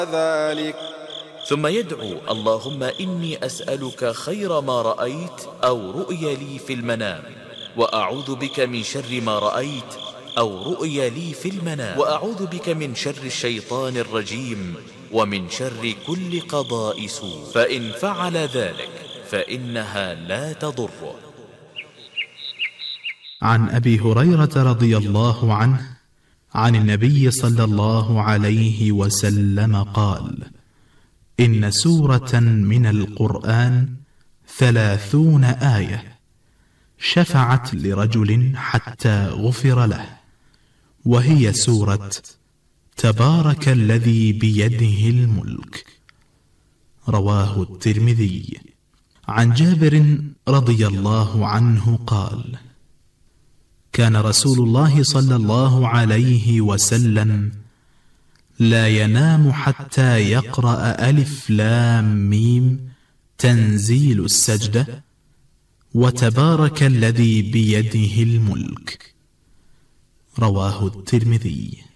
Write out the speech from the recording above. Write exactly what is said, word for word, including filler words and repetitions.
ذلك. ثم يدعو: اللهم إني أسألك خير ما رأيت أو رؤي لي في المنام، وأعوذ بك من شر ما رأيت أو رؤي لي في المنام، وأعوذ بك من شر الشيطان الرجيم ومن شر كل قضاء سوء، فإن فعل ذلك فإنها لا تضره. عن أبي هريرة رضي الله عنه عن النبي صلى الله عليه وسلم قال: إن سورة من القرآن ثلاثون آية شفعت لرجل حتى غفر له، وهي سورة تبارك الذي بيده الملك. رواه الترمذي. عن جابر رضي الله عنه قال: كان رسول الله صلى الله عليه وسلم لا ينام حتى يقرأ ألف لام ميم تنزيل السجدة وتبارك الذي بيده الملك. رواه الترمذي.